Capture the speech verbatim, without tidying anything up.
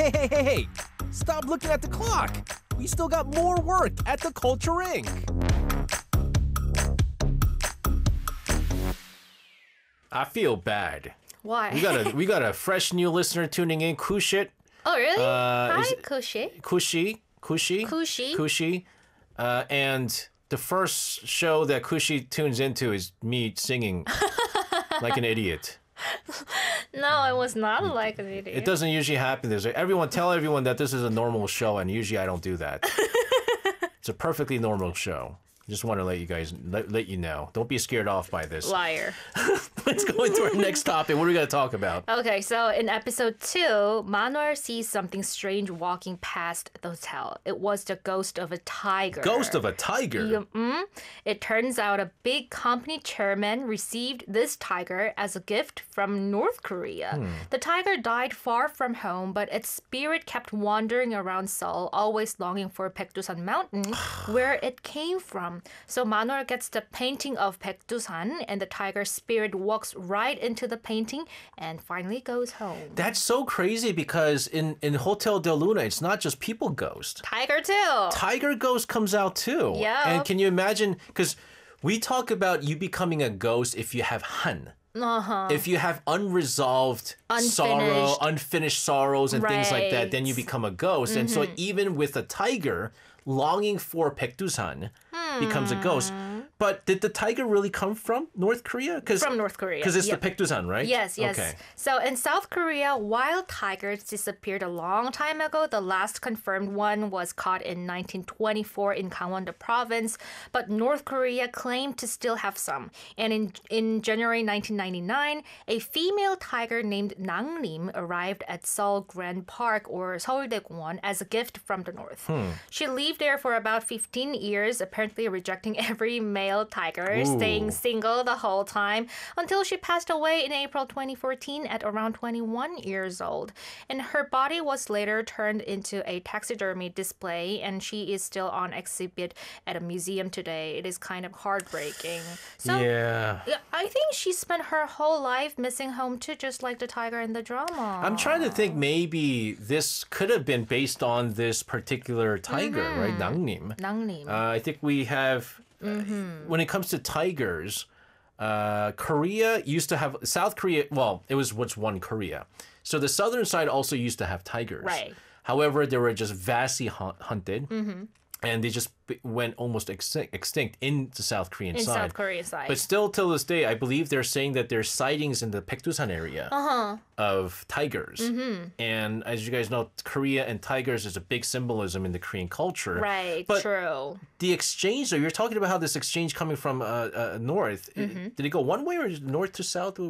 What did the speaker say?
Hey, hey, hey, hey! Stop looking at the clock! We still got more work at the Culture Incorporated. I feel bad. Why? We got a we got a fresh new listener tuning in, Kushit. Oh, really? Uh, Hi, is it- Kushi. Kushi, Kushi, Kushi. Kushi, uh, and the first show that Kushi tunes into is me singing like an idiot. No, it was not like an idiot. It doesn't usually happen. There's everyone tell everyone that this is a normal show, and usually I don't do that. It's a perfectly normal show. Just want to let you guys let, let you know. Don't be scared off by this. Liar. Let's go into our next topic. What are we going to talk about? Okay, so in episode two, Manuel sees something strange walking past the hotel. It was the ghost of a tiger. Ghost of a tiger. Yeah, mm, it turns out a big company chairman received this tiger as a gift from North Korea. Hmm. The tiger died far from home, but its spirit kept wandering around Seoul, always longing for Baekdusan Mountain, where it came from. So Manuel gets the painting of Baekdusan, and the tiger spirit walks right into the painting and finally goes home. That's so crazy because in, in Hotel Del Luna, it's not just people ghost. Tiger too. Tiger ghost comes out too. Yeah. And can you imagine? Because we talk about you becoming a ghost if you have han. Uh-huh. If you have unresolved sorrow, Unfinished. unfinished sorrows and things like that, then you Right. become a ghost. And so even with a tiger longing for Baekdusan becomes a ghost. But did the tiger really come from North Korea? Cause, From North Korea. Because it's Yep. the Baekdusan, right? Yes, yes. Okay. So in South Korea, wild tigers disappeared a long time ago. The last confirmed one was caught in nineteen twenty-four in Gangwon-do province, but North Korea claimed to still have some. And in in January nineteen ninety-nine, a female tiger named Nangnim arrived at Seoul Grand Park or Seouldae-gwanwon as a gift from the north. Hmm. She lived there for about fifteen years, apparently rejecting every male tiger, Ooh. staying single the whole time until she passed away in April twenty fourteen at around twenty-one years old. And her body was later turned into a taxidermy display, and she is still on exhibit at a museum today. It is kind of heartbreaking. So Yeah. yeah, I think she spent her whole life missing home too, just like the tiger in the drama. I'm trying to think maybe this could have been based on this particular tiger, right? Nangnim. Nangnim. Uh, I think we have, uh, when it comes to tigers, uh, Korea used to have, South Korea, well, it was what's one Korea. So the southern side also used to have tigers. Right. However, they were just vastly hun- hunted. And they just b- went almost extinct, extinct in the South Korean in side. South Korea side. But still, till this day, I believe they're saying that there's sightings in the Baekdusan area Uh-huh. of tigers. And as you guys know, Korea and tigers is a big symbolism in the Korean culture. Right, But true. the exchange, though, you're talking about how this exchange coming from uh, uh, north, did it go one way or north to south?